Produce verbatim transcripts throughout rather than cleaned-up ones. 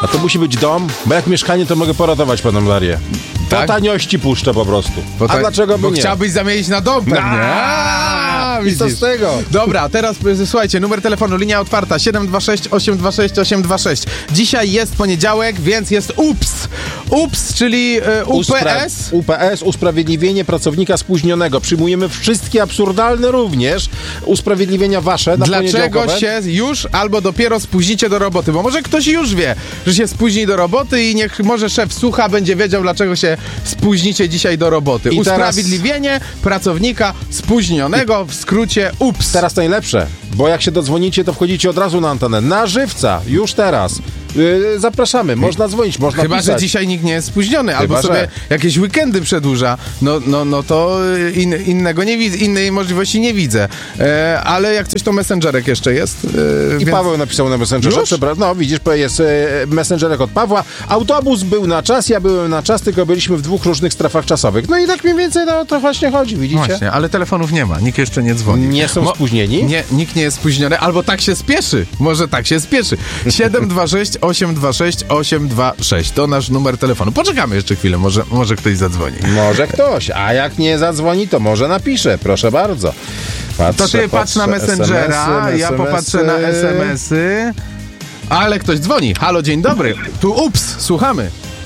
A to musi być dom, bo jak mieszkanie, to mogę poratować paną Marię. Tak? Po taniości puszczę po prostu. Bo A tak- dlaczego by Bo nie? chciałbyś zamienić na dom pewnie. A, A, I co widzisz. z tego? Dobra, teraz y, słuchajcie, numer telefonu, linia otwarta siedem dwa sześć osiem dwa sześć osiem dwa sześć. Dzisiaj jest poniedziałek, więc jest U P S. U P S, czyli y, U P S. U P S, usprawiedliwienie pracownika spóźnionego. Przyjmujemy wszystkie absurdalne również usprawiedliwienia wasze na Dlaczego poniedziałkowe. się już albo dopiero spóźnicie do roboty? Bo może ktoś już wie, że się spóźni do roboty i niech może szef słucha, będzie wiedział, dlaczego się spóźnicie dzisiaj do roboty. I teraz- Usprawiedliwienie pracownika spóźnionego, w skrócie U P S. Teraz najlepsze, bo jak się dodzwonicie, to wchodzicie od razu na antenę. Na żywca, już teraz. Yy, zapraszamy, można dzwonić, można Chyba, pisać. że dzisiaj nikt nie jest spóźniony, albo Chyba, sobie że. jakieś weekendy przedłuża, no, no, no to in, innego nie widzę, innej możliwości nie widzę. E, ale jak coś, to Messengerek jeszcze jest. E, I więc... Paweł napisał na Messengerze. Już? Przebra- no widzisz, jest e, Messengerek od Pawła. Autobus był na czas, ja byłem na czas, tylko byliśmy w dwóch różnych strefach czasowych. No i tak mniej więcej no, to właśnie chodzi, widzicie? Właśnie, ale telefonów nie ma, nikt jeszcze nie dzwoni. Nie są Mo- spóźnieni? Nie, nikt nie jest spóźniony, albo tak się spieszy. Może tak się spieszy. siedem dwa sześć osiem dwa sześć osiem dwa sześć to nasz numer telefonu. Poczekamy jeszcze chwilę, może, może ktoś zadzwoni. Może ktoś, a jak nie zadzwoni, to może napisze, proszę bardzo. Patrzę, To ty patrz na patrzę, Messengera, S M S-y, ja popatrzę na es em esy. Ale ktoś dzwoni. Halo, dzień dobry. Tu ups, słuchamy.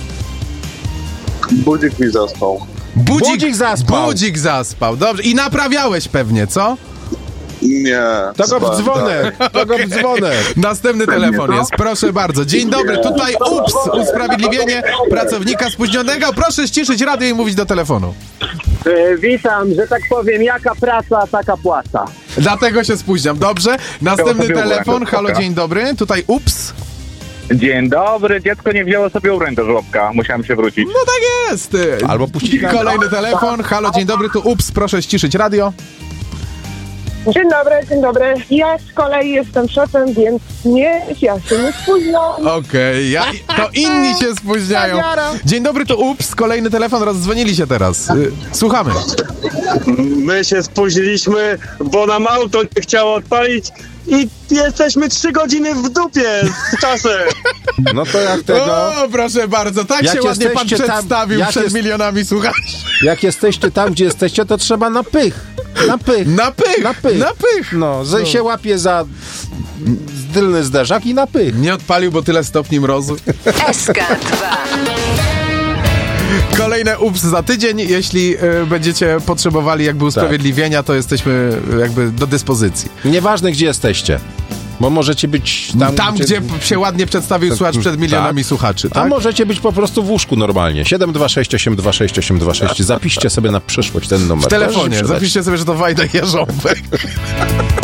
Budzik mi zaspał. Budzik, Budzik zaspał. Budzik zaspał, dobrze. I naprawiałeś pewnie, co? Nie. To go w spałem, dzwonek, to go w dzwonek. Następny telefon jest, proszę bardzo. Dzień dobry, tutaj ups, usprawiedliwienie pracownika spóźnionego. Proszę ściszyć radio i mówić do telefonu. E, witam, że tak powiem, jaka praca, taka płaca. Dlatego się spóźniam, dobrze? Następny sobie telefon, ubrać, halo, dobra. dzień dobry, tutaj ups. Dzień dobry, dziecko nie wzięło sobie ubrań do żłobka, musiałem się wrócić. No tak jest. Albo puścić radio. Kolejny telefon, halo, dzień dobry, tu ups, proszę ściszyć radio. Dzień dobry, dzień dobry. Ja z kolei jestem szefem, więc nie, ja się nie spóźniam. Okej, ja, to inni się spóźniają. Dzień dobry, to ups, kolejny telefon, rozdzwonili się teraz. Y, Słuchamy. My się spóźniliśmy, bo nam auto nie chciało odpalić i jesteśmy trzy godziny w dupie z czasem. No to jak tego... O, proszę bardzo, tak Jak się ładnie pan jesteście tam- przedstawił jak przed jest- milionami słuchaczy. Jak jesteście tam, gdzie jesteście, to trzeba na pych. Na pych. Na pych, Na pych. na pych. No, że się łapie za tylny zderzak i na pych. Nie odpalił, bo tyle stopni mrozu. S K dwa. Kolejne ups za tydzień. Jeśli y, będziecie potrzebowali jakby usprawiedliwienia, to jesteśmy y, jakby do dyspozycji. Nieważne, gdzie jesteście. Bo możecie być tam, Tam, gdzie się ładnie przedstawił słuchacz przed milionami tak. słuchaczy, A tak? możecie być po prostu w łóżku normalnie. siedem dwa sześć osiem dwa sześć osiem dwa sześć. Zapiszcie sobie na przyszłość ten numer. W telefonie. Może się przydać. Zapiszcie sobie, że to Wajda Jarząbek.